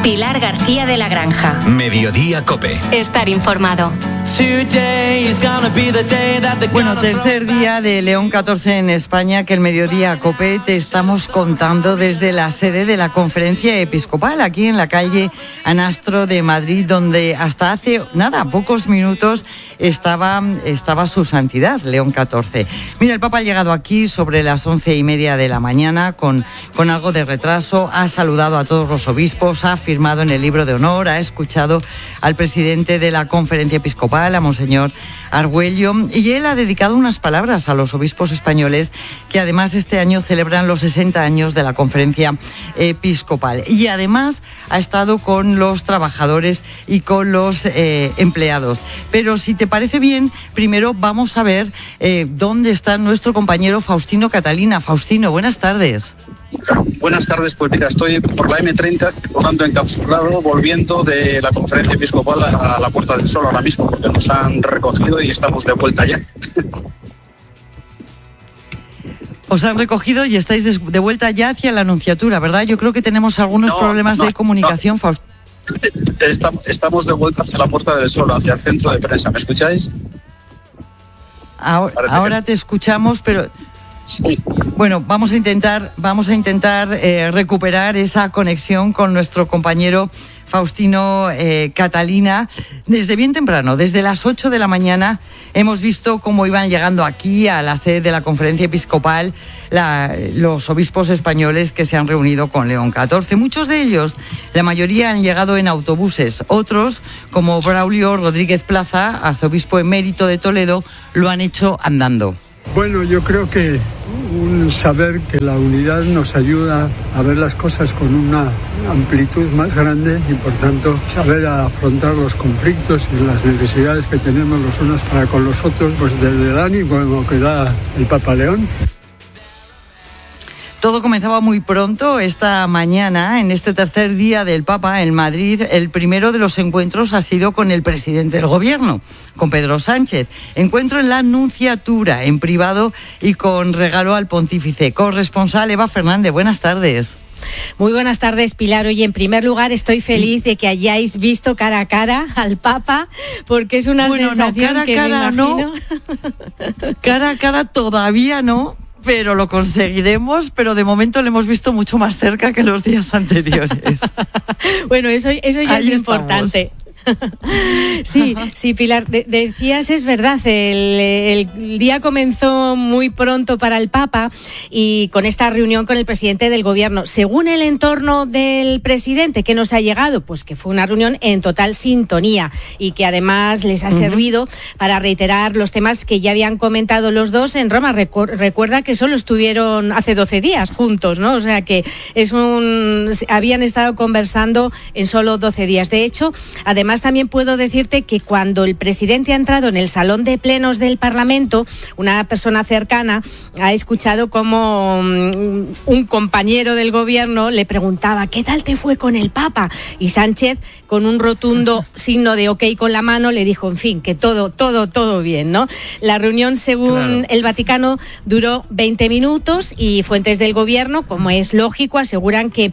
Pilar García de la Granja. Mediodía COPE. Estar informado. Bueno, tercer día de León XIV en España, que el Mediodía COPE te estamos contando desde la sede de la Conferencia Episcopal, aquí en la calle Anastro de Madrid, donde hasta hace pocos minutos estaba su santidad, León XIV. Mira, el Papa ha llegado aquí sobre las 11:30 de la mañana con algo de retraso, ha saludado a todos los obispos, ha firmado en el libro de honor, ha escuchado al presidente de la Conferencia Episcopal, a Monseñor Argüello, y él ha dedicado unas palabras a los obispos españoles que además este año celebran los 60 años de la Conferencia Episcopal, y además ha estado con los trabajadores y con los empleados. Pero si te parece bien, primero vamos a ver dónde está nuestro compañero Faustino Catalina. Faustino, buenas tardes. Buenas tardes, pues mira, estoy por la M30 circulando encapsulado, volviendo de la Conferencia Episcopal a la Puerta del Sol ahora mismo, porque nos han recogido y estamos de vuelta ya. Os han recogido y estáis de vuelta ya hacia la Nunciatura, ¿verdad? Yo creo que tenemos algunos problemas de comunicación, Faustino. Estamos de vuelta hacia la Puerta del Sol, hacia el centro de prensa. ¿Me escucháis? Ahora te escuchamos, pero... Sí. Bueno, vamos a intentar recuperar esa conexión con nuestro compañero Faustino Catalina. Desde bien temprano, desde las 8 de la mañana, hemos visto cómo iban llegando aquí a la sede de la Conferencia Episcopal los obispos españoles que se han reunido con León XIV. Muchos de ellos, la mayoría, han llegado en autobuses. Otros, como Braulio Rodríguez Plaza, arzobispo emérito de Toledo, lo han hecho andando. Bueno, yo creo que saber que la unidad nos ayuda a ver las cosas con una amplitud más grande y por tanto saber afrontar los conflictos y las necesidades que tenemos los unos para con los otros, pues desde el ánimo que da el Papa León. Todo comenzaba muy pronto esta mañana, en este tercer día del Papa en Madrid. El primero de los encuentros ha sido con el presidente del Gobierno, con Pedro Sánchez. Encuentro en la Nunciatura, en privado y con regalo al pontífice. Corresponsal Eva Fernández, buenas tardes. Muy buenas tardes, Pilar. Oye, en primer lugar, estoy feliz de que hayáis visto cara a cara al Papa, porque es una sensación cara a que cara, me imagino... Cara a cara todavía no, pero lo conseguiremos, pero de momento lo hemos visto mucho más cerca que los días anteriores. Bueno, eso ya ahí es importante. Sí, Pilar, decías, es verdad, el día comenzó muy pronto para el Papa y con esta reunión con el presidente del Gobierno. Según el entorno del presidente que nos ha llegado, pues que fue una reunión en total sintonía y que además les ha servido para reiterar los temas que ya habían comentado los dos en Roma. Recuerda que solo estuvieron hace 12 días juntos, ¿no? O sea que habían estado conversando en solo 12 días. De hecho, además también puedo decirte que cuando el presidente ha entrado en el salón de plenos del Parlamento, una persona cercana ha escuchado como un compañero del Gobierno le preguntaba: ¿qué tal te fue con el Papa? Y Sánchez, con un rotundo signo de ok con la mano, le dijo, en fin, que todo bien, ¿no? La reunión, según el Vaticano, duró 20 minutos y fuentes del Gobierno, como es lógico, aseguran que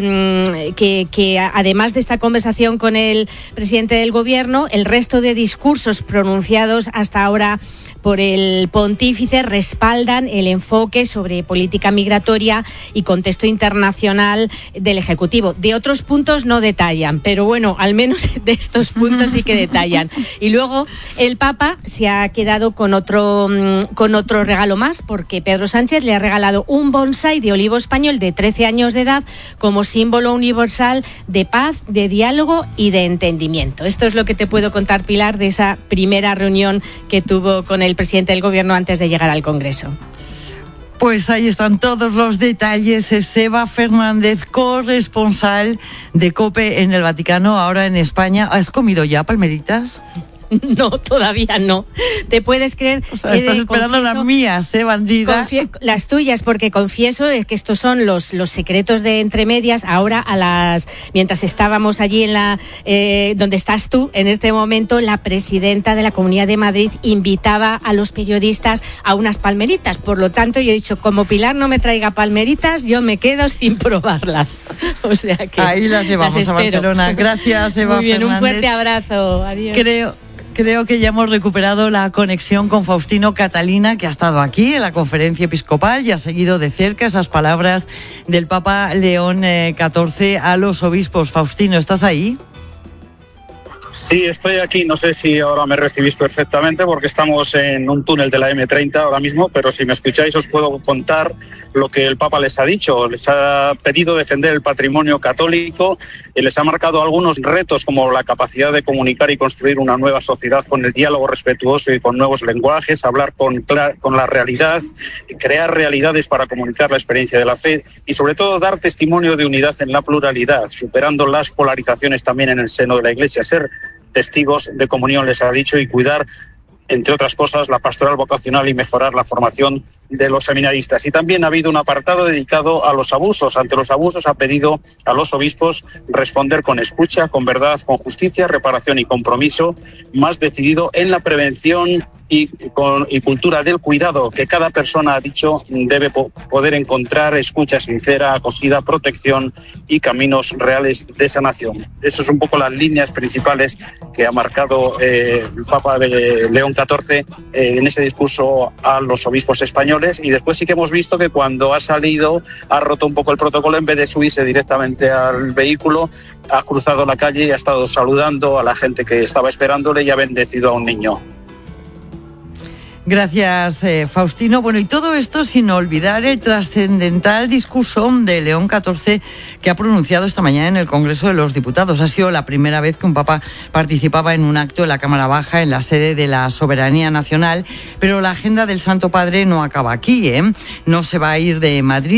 además de esta conversación con el presidente del Gobierno, el resto de discursos pronunciados hasta ahora por el pontífice respaldan el enfoque sobre política migratoria y contexto internacional del Ejecutivo. De otros puntos no detallan, pero bueno, al menos de estos puntos sí que detallan. Y luego el Papa se ha quedado con otro regalo más, porque Pedro Sánchez le ha regalado un bonsái de olivo español de 13 años de edad como símbolo universal de paz, de diálogo y de entendimiento. Esto es lo que te puedo contar, Pilar, de esa primera reunión que tuvo con el presidente del Gobierno antes de llegar al Congreso. Pues ahí están todos los detalles. Es Eva Fernández, corresponsal de COPE en el Vaticano, ahora en España. ¿Has comido ya palmeritas? No, todavía no. ¿Te puedes creer? O sea, estás esperando las mías, bandida. Las tuyas, porque confieso que estos son los secretos de entre medias. Ahora, mientras estábamos allí en donde estás tú, en este momento, la presidenta de la Comunidad de Madrid invitaba a los periodistas a unas palmeritas. Por lo tanto, yo he dicho, como Pilar no me traiga palmeritas, yo me quedo sin probarlas. O sea que ahí las llevamos a Barcelona. Gracias, Eva. Muy bien, Fernández. un fuerte abrazo. Adiós. Creo que ya hemos recuperado la conexión con Faustino Catalina, que ha estado aquí en la conferencia episcopal y ha seguido de cerca esas palabras del Papa León XIV a los obispos. Faustino, ¿estás ahí? Sí, estoy aquí. No sé si ahora me recibís perfectamente porque estamos en un túnel de la M30 ahora mismo, pero si me escucháis os puedo contar lo que el Papa les ha dicho. Les ha pedido defender el patrimonio católico y les ha marcado algunos retos como la capacidad de comunicar y construir una nueva sociedad con el diálogo respetuoso y con nuevos lenguajes, hablar con la realidad, crear realidades para comunicar la experiencia de la fe y sobre todo dar testimonio de unidad en la pluralidad, superando las polarizaciones también en el seno de la Iglesia, ser testigos de comunión, les ha dicho, y cuidar, entre otras cosas, la pastoral vocacional y mejorar la formación de los seminaristas. Y también ha habido un apartado dedicado a los abusos. Ante los abusos ha pedido a los obispos responder con escucha, con verdad, con justicia, reparación y compromiso, más decidido en la prevención y cultura del cuidado, que cada persona, ha dicho, debe poder encontrar escucha sincera, acogida, protección y caminos reales de sanación. Esas son un poco las líneas principales que ha marcado el Papa de León XIV en ese discurso a los obispos españoles. Y después sí que hemos visto que cuando ha salido ha roto un poco el protocolo. En vez de subirse directamente al vehículo, ha cruzado la calle y ha estado saludando a la gente que estaba esperándole y ha bendecido a un niño. Gracias, Faustino. Bueno, y todo esto sin olvidar el trascendental discurso de León XIV que ha pronunciado esta mañana en el Congreso de los Diputados. Ha sido la primera vez que un papa participaba en un acto en la Cámara Baja, en la sede de la Soberanía Nacional, pero la agenda del Santo Padre no acaba aquí, No se va a ir de Madrid.